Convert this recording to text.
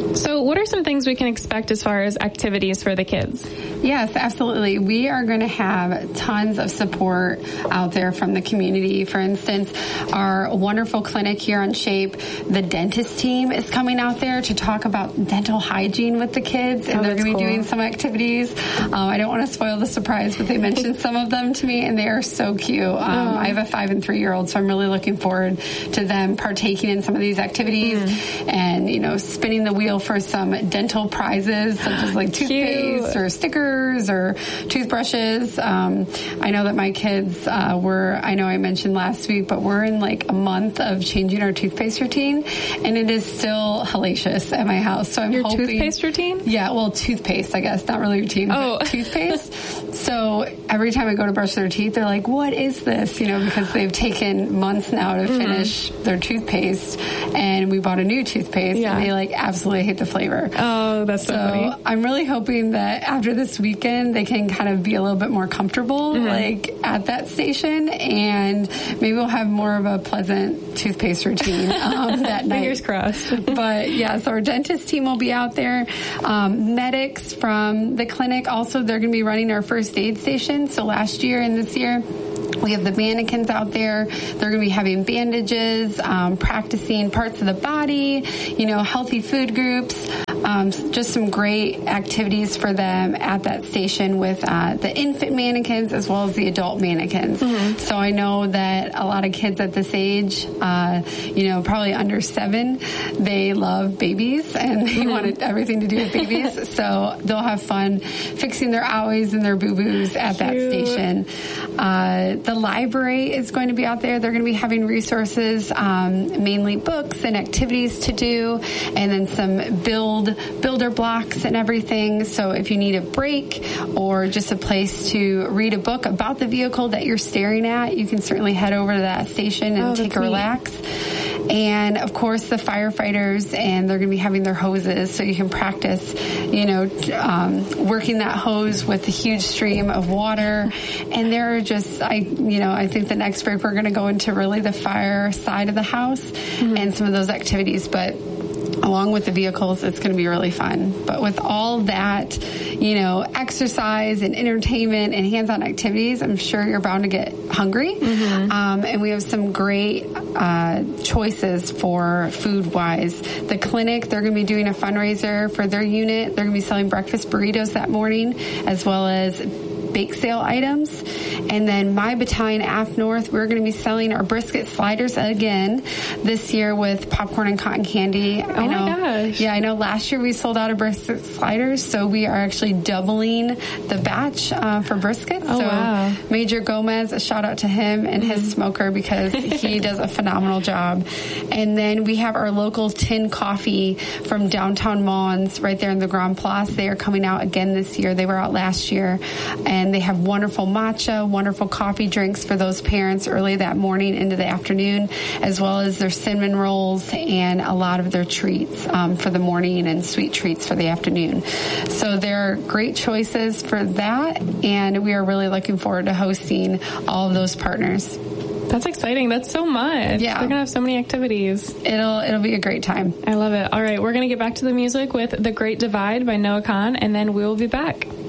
So what are some things we can expect as far as activities for the kids? Yes, absolutely. We are going to have tons of support out there from the community. For instance, our wonderful clinic here on SHAPE, the dentist team is coming out there to talk about dental hygiene with the kids, and they're going to be doing some activities. I don't want to spoil the surprise, but they mentioned some of them to me, and they are so cute. I have a 5 and 3-year-old, so I'm really looking forward to them partaking in some of these activities and, spinning the wheel for some dental prizes, such as like toothpaste or stickers or toothbrushes. I know that my kids I know I mentioned last week, but we're in like a month of changing our toothpaste routine, and it is still hellacious at my house. So I'm hoping... Your toothpaste routine? Yeah, well, toothpaste, I guess. Not really routine, but toothpaste. So every time I go to brush their teeth, they're like, what is this? Because they've taken months now to finish their toothpaste, and we bought a new toothpaste, and they absolutely hate the flavor. Oh, that's so funny. I'm really hoping that after this weekend, they can kind of be a little bit more comfortable, at that station, and maybe we'll have more of a pleasant toothpaste routine that night. Fingers crossed. But so our dentist team will be out there. Medics from the clinic, also, they're going to be running our first aid station. So last year and this year, we have the mannequins out there. They're going to be having bandages, practicing parts of the body, healthy food groups, just some great activities for them at that station with the infant mannequins as well as the adult mannequins. So I know that a lot of kids at this age, probably under 7, they love babies and they wanted everything to do with babies. So they'll have fun fixing their owies and their boo-boos at that station. The library is going to be out there. They're going to be having resources, mainly books and activities to do, and then some builder blocks and everything. So if you need a break or just a place to read a book about the vehicle that you're staring at, you can certainly head over to that station and take a relax. And, of course, the firefighters, and they're going to be having their hoses so you can practice, working that hose with a huge stream of water. And there are just, I think the next break we're going to go into really the fire side of the house and some of those activities. But along with the vehicles, it's going to be really fun. But with all that, exercise and entertainment and hands-on activities, I'm sure you're bound to get hungry. And we have some great choices for food-wise. The clinic, they're going to be doing a fundraiser for their unit. They're going to be selling breakfast burritos that morning, as well as bake sale items. And then my battalion, AF North, we're going to be selling our brisket sliders again this year with popcorn and cotton candy. Oh my gosh. Yeah, I know last year we sold out of brisket sliders, so we are actually doubling the batch for briskets. Wow. Major Gomez, a shout out to him and his smoker because he does a phenomenal job. And then we have our local tin coffee from downtown Mons right there in the Grand Place. They are coming out again this year. They were out last year. And they have wonderful matcha, wonderful coffee drinks for those parents early that morning into the afternoon, as well as their cinnamon rolls and a lot of their treats for the morning and sweet treats for the afternoon. So there are great choices for that, and we are really looking forward to hosting all of those partners. That's exciting. That's so much. Yeah. They're going to have so many activities. It'll be a great time. I love it. All right, we're going to get back to the music with The Great Divide by Noah Kahan, and then we'll be back.